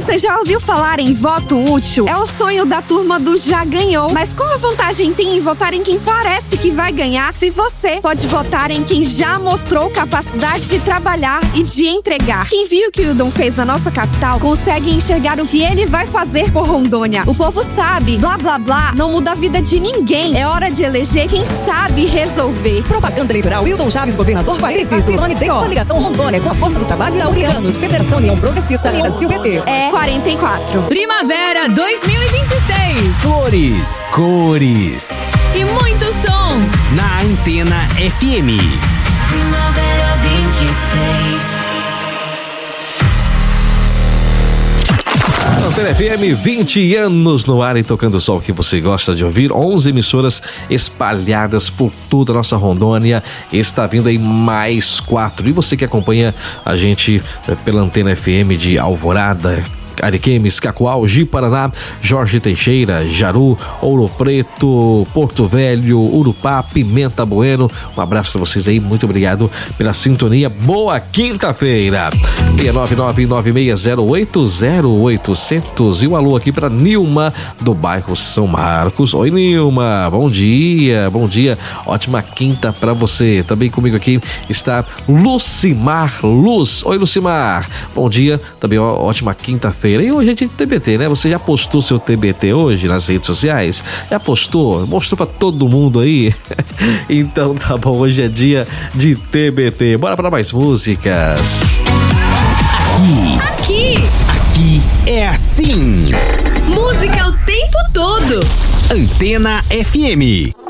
Você já ouviu falar em voto útil? É o sonho da turma do Já Ganhou. Mas qual a vantagem tem em votar em quem parece que vai ganhar se você pode votar em quem já mostrou capacidade de trabalhar e de entregar? Quem viu o que o Hildon fez na nossa capital consegue enxergar o que ele vai fazer por Rondônia. O povo sabe, blá blá blá não muda a vida de ninguém. É hora de eleger quem sabe resolver. Propaganda eleitoral Hildon Chaves, governador País. Cirone Deo. Coligação Rondônia com a força do trabalho e Laureanos. Federação União Progressista e Brasil PP. É 44. Primavera 2026. Cores. E muito som. Na Antena FM. Primavera 26. Antena FM, 20 anos no ar e tocando só o que você gosta de ouvir. 11 emissoras espalhadas por toda a nossa Rondônia. Está vindo aí mais 4. E você que acompanha a gente pela Antena FM de Alvorada, Ariquemes, Cacoal, Ji-Paraná, Jorge Teixeira, Jaru, Ouro Preto, Porto Velho, Urupá, Pimenta Bueno. Um abraço pra vocês aí, muito obrigado pela sintonia. Boa quinta-feira. 699-9608-0800. E um alô aqui pra Nilma, do bairro São Marcos. Oi, Nilma, bom dia, bom dia. Ótima quinta pra você. Também comigo aqui está Lucimar Luz. Oi, Lucimar, bom dia. Também ótima quinta-feira. E hoje a gente tem TBT, né? Você já postou seu TBT hoje nas redes sociais? Já postou? Mostrou pra todo mundo aí? Então tá bom, hoje é dia de TBT. Bora pra mais músicas. Aqui é assim. Música o tempo todo. Antena FM.